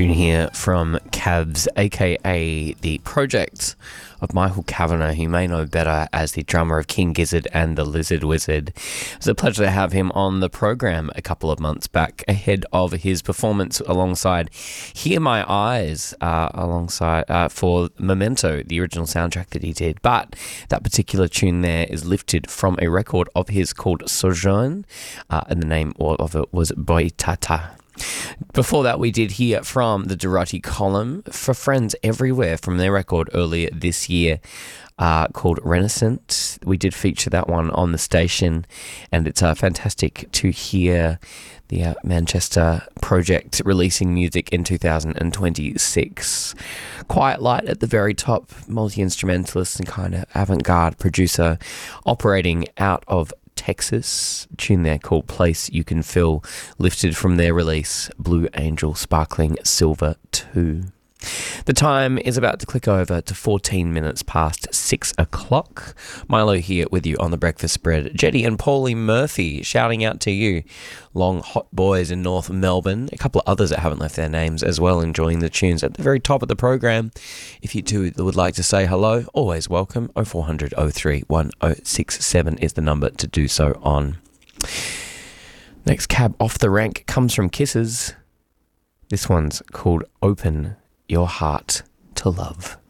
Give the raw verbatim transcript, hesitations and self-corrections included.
tune here from Cabs, aka the project of Michael Kavanagh, who you may know better as the drummer of King Gizzard and the Lizard Wizard. It was a pleasure to have him on the program a couple of months back ahead of his performance alongside Hear My Eyes, uh, alongside uh, for Memento, the original soundtrack that he did. But that particular tune there is lifted from a record of his called Sojourn, uh, and the name of it was Boitata. Before that, we did hear from the Dorati Column for Friends Everywhere from their record earlier this year uh, called Renaissance. We did feature that one on the station, and it's uh, fantastic to hear the uh, Manchester project releasing music in two thousand twenty-six. Quiet Light at the very top, multi-instrumentalist and kind of avant-garde producer operating out of Texas. Tune there called Place You Can Fill, lifted from their release Blue Angel Sparkling Silver two. The time is about to click over to fourteen minutes past six o'clock. Milo here with you on the breakfast spread. Jetty and Paulie Murphy shouting out to you. Long hot boys in North Melbourne. A couple of others that haven't left their names as well, enjoying the tunes at the very top of the program. If you too would like to say hello, always welcome. oh four hundred oh three one oh six seven is the number to do so on. Next cab off the rank comes from Kisses. This one's called Open Your Heart to Love.